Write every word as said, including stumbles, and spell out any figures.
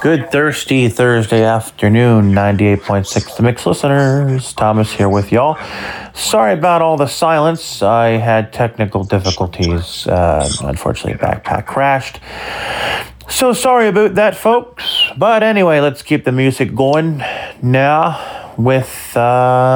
Good thirsty Thursday afternoon, ninety-eight point six The Mix listeners. Thomas here with y'all. Sorry about all the silence. I had technical difficulties. Uh, unfortunately, backpack crashed. So sorry about that, folks. But anyway, let's keep the music going now with... Uh,